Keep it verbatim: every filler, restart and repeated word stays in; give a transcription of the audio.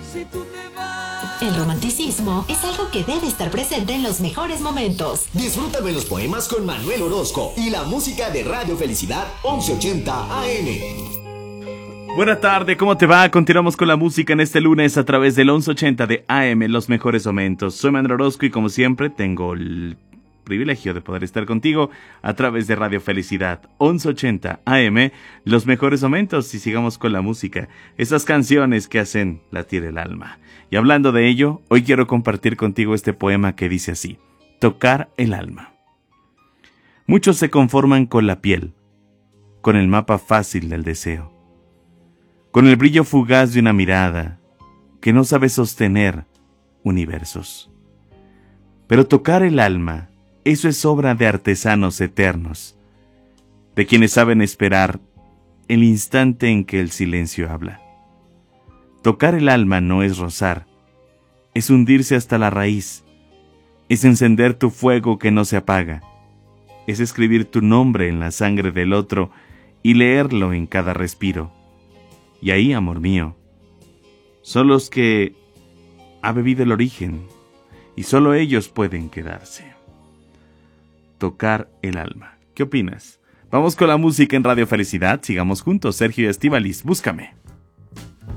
El romanticismo es algo que debe estar presente en los mejores momentos. Disfruta de los poemas con Manuel Orozco y la música de Radio Felicidad once ochenta A M. Buena tarde, ¿cómo te va? Continuamos con la música en este lunes a través del once ochenta de A M, los mejores momentos. Soy Manuel Orozco y como siempre tengo el privilegio de poder estar contigo a través de Radio Felicidad once ochenta A M, los mejores momentos, y sigamos con la música, esas canciones que hacen latir el alma. Y hablando de ello, hoy quiero compartir contigo este poema que dice así: tocar el alma. Muchos se conforman con la piel, con el mapa fácil del deseo, con el brillo fugaz de una mirada que no sabe sostener universos. Pero tocar el alma, eso es obra de artesanos eternos, de quienes saben esperar el instante en que el silencio habla. Tocar el alma no es rozar, es hundirse hasta la raíz, es encender tu fuego que no se apaga, es escribir tu nombre en la sangre del otro y leerlo en cada respiro. Y ahí, amor mío, son los que ha bebido el origen, y solo ellos pueden quedarse. Tocar el alma. ¿Qué opinas? Vamos con la música en Radio Felicidad. Sigamos juntos. Sergio y Estíbaliz, búscame.